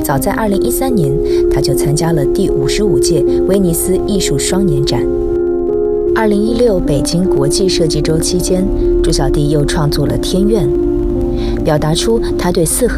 早在2013年，他就参加了第55届威尼斯艺术双年展。2016北京国际设计周期间，朱小弟又创作了《天愿》，表达出他对四合